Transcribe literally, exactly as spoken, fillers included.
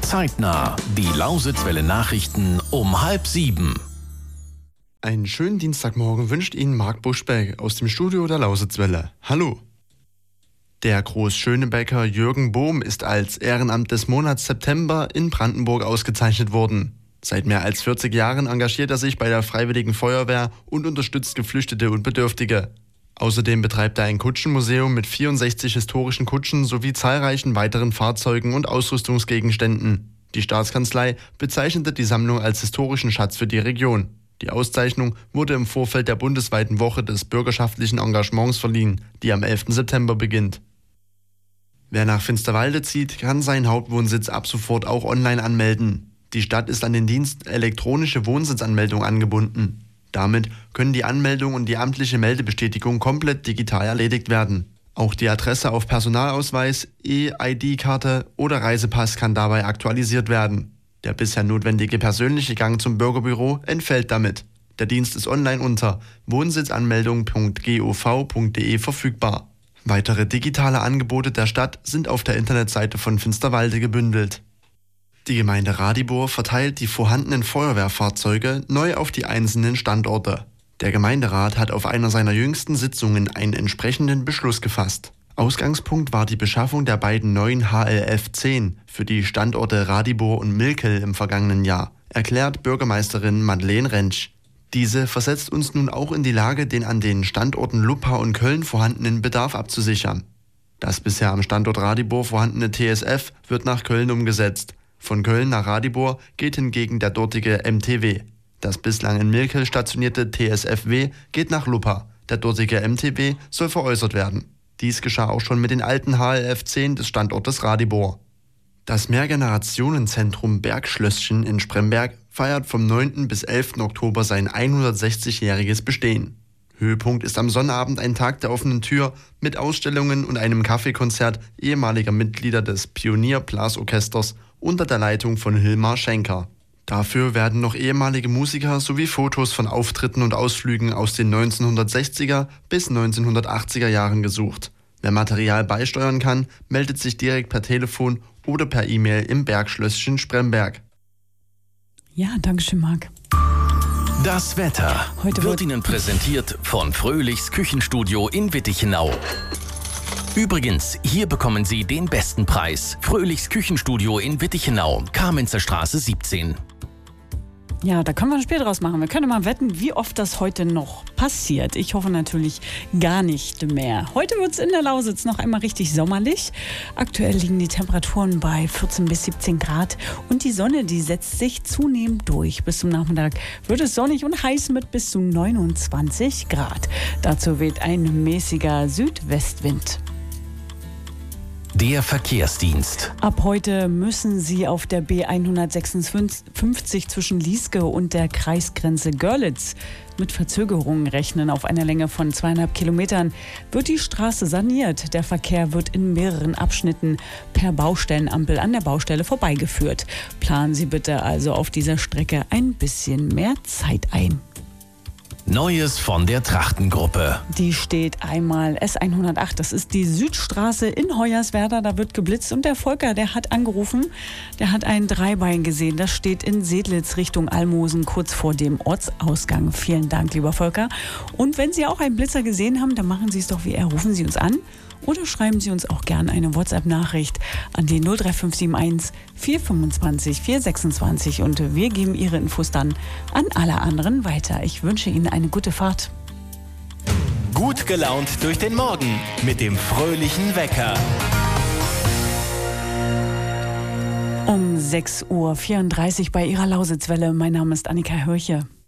Zeitnah. Die Lausitzwelle Nachrichten um halb sieben. Einen schönen Dienstagmorgen wünscht Ihnen Marc Buschberg aus dem Studio der Lausitzwelle. Hallo. Der Großschönebecker Jürgen Bohm ist als Ehrenamt des Monats September in Brandenburg ausgezeichnet worden. Seit mehr als vierzig Jahren engagiert er sich bei der Freiwilligen Feuerwehr und unterstützt Geflüchtete und Bedürftige. Außerdem betreibt er ein Kutschenmuseum mit vierundsechzig historischen Kutschen sowie zahlreichen weiteren Fahrzeugen und Ausrüstungsgegenständen. Die Staatskanzlei bezeichnete die Sammlung als historischen Schatz für die Region. Die Auszeichnung wurde im Vorfeld der bundesweiten Woche des bürgerschaftlichen Engagements verliehen, die am elften September beginnt. Wer nach Finsterwalde zieht, kann seinen Hauptwohnsitz ab sofort auch online anmelden. Die Stadt ist an den Dienst elektronische Wohnsitzanmeldung angebunden. Damit können die Anmeldung und die amtliche Meldebestätigung komplett digital erledigt werden. Auch die Adresse auf Personalausweis, E-I D-Karte oder Reisepass kann dabei aktualisiert werden. Der bisher notwendige persönliche Gang zum Bürgerbüro entfällt damit. Der Dienst ist online unter wohnsitzanmeldung punkt gov punkt de verfügbar. Weitere digitale Angebote der Stadt sind auf der Internetseite von Finsterwalde gebündelt. Die Gemeinde Radibor verteilt die vorhandenen Feuerwehrfahrzeuge neu auf die einzelnen Standorte. Der Gemeinderat hat auf einer seiner jüngsten Sitzungen einen entsprechenden Beschluss gefasst. Ausgangspunkt war die Beschaffung der beiden neuen H L F zehn für die Standorte Radibor und Milkel im vergangenen Jahr, erklärt Bürgermeisterin Madeleine Rentsch. Diese versetzt uns nun auch in die Lage, den an den Standorten Luppa und Köln vorhandenen Bedarf abzusichern. Das bisher am Standort Radibor vorhandene T S F wird nach Köln umgesetzt. Von Köln nach Radibor geht hingegen der dortige M T W. Das bislang in Milkel stationierte T S F W geht nach Luppa. Der dortige M T W soll veräußert werden. Dies geschah auch schon mit den alten H L F zehn des Standortes Radibor. Das Mehrgenerationenzentrum Bergschlösschen in Spremberg feiert vom neunten bis elften Oktober sein hundertsechzigjähriges Bestehen. Höhepunkt ist am Sonnabend ein Tag der offenen Tür mit Ausstellungen und einem Kaffeekonzert ehemaliger Mitglieder des Pionier-Blasorchesters unter der Leitung von Hilmar Schenker. Dafür werden noch ehemalige Musiker sowie Fotos von Auftritten und Ausflügen aus den neunzehnhundertsechziger bis neunzehnhundertachtziger Jahren gesucht. Wer Material beisteuern kann, meldet sich direkt per Telefon oder per E-Mail im Bergschlösschen Spremberg. Ja, danke schön, Marc. Das Wetter Heute wird Ihnen präsentiert von Fröhlichs Küchenstudio in Wittichenau. Übrigens, hier bekommen Sie den besten Preis. Fröhlichs Küchenstudio in Wittichenau, Kamenzer Straße siebzehn. Ja, da können wir ein Spiel draus machen. Wir können mal wetten, wie oft das heute noch passiert. Ich hoffe natürlich gar nicht mehr. Heute wird es in der Lausitz noch einmal richtig sommerlich. Aktuell liegen die Temperaturen bei vierzehn bis siebzehn Grad und die Sonne, die setzt sich zunehmend durch. Bis zum Nachmittag wird es sonnig und heiß mit bis zu neunundzwanzig Grad. Dazu weht ein mäßiger Südwestwind. Der Verkehrsdienst. Ab heute müssen Sie auf der B hundertsechsundfünfzig zwischen Lieske und der Kreisgrenze Görlitz mit Verzögerungen rechnen. Auf einer Länge von zweieinhalb Kilometern wird die Straße saniert. Der Verkehr wird in mehreren Abschnitten per Baustellenampel an der Baustelle vorbeigeführt. Planen Sie bitte also auf dieser Strecke ein bisschen mehr Zeit ein. Neues von der Trachtengruppe. Die steht einmal S hundertacht, das ist die Südstraße in Hoyerswerda, da wird geblitzt und der Volker, der hat angerufen, der hat ein Dreibein gesehen, das steht in Sedlitz Richtung Almosen, kurz vor dem Ortsausgang. Vielen Dank, lieber Volker. Und wenn Sie auch einen Blitzer gesehen haben, dann machen Sie es doch wie er, rufen Sie uns an oder schreiben Sie uns auch gerne eine WhatsApp-Nachricht an die null drei fünf sieben eins vier fünfundzwanzig vier sechsundzwanzig und wir geben Ihre Infos dann an alle anderen weiter. Ich wünsche Ihnen eine gute Fahrt. Gut gelaunt durch den Morgen mit dem fröhlichen Wecker. Um sechs Uhr vierunddreißig bei Ihrer Lausitzwelle. Mein Name ist Annika Hörche.